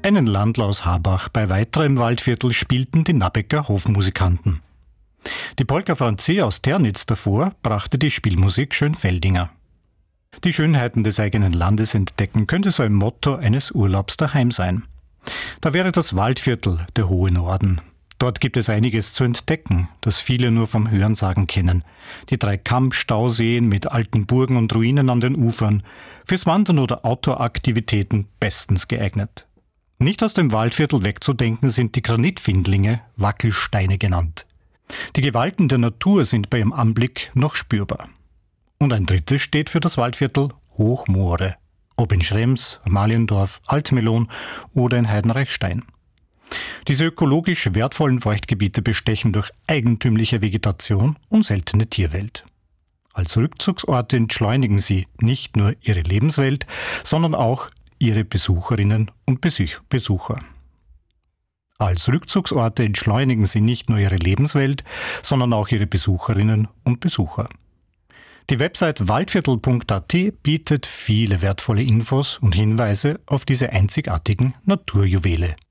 Einen Landl aus Habach bei Weitra im Waldviertel spielten die Nabbecker Hofmusikanten. Die Polka Franzé aus Ternitz davor brachte die Spielmusik Schönfeldinger. Die Schönheiten des eigenen Landes entdecken könnte so ein Motto eines Urlaubs daheim sein. Da wäre das Waldviertel der hohe Norden. Dort gibt es einiges zu entdecken, das viele nur vom Hörensagen kennen. Die 3 Kamm-Stauseen mit alten Burgen und Ruinen an den Ufern, fürs Wandern oder Outdoor-Aktivitäten bestens geeignet. Nicht aus dem Waldviertel wegzudenken sind die Granitfindlinge, Wackelsteine genannt. Die Gewalten der Natur sind bei ihrem Anblick noch spürbar. Und ein drittes steht für das Waldviertel: Hochmoore. Ob in Schrems, Amaliendorf, Altmelon oder in Heidenreichstein. Diese ökologisch wertvollen Feuchtgebiete bestechen durch eigentümliche Vegetation und seltene Tierwelt. Als Rückzugsorte entschleunigen sie nicht nur ihre Lebenswelt, sondern auch ihre Besucherinnen und Besucher. Als Rückzugsorte entschleunigen sie nicht nur ihre Lebenswelt, sondern auch ihre Besucherinnen und Besucher. Die Website waldviertel.at bietet viele wertvolle Infos und Hinweise auf diese einzigartigen Naturjuwele.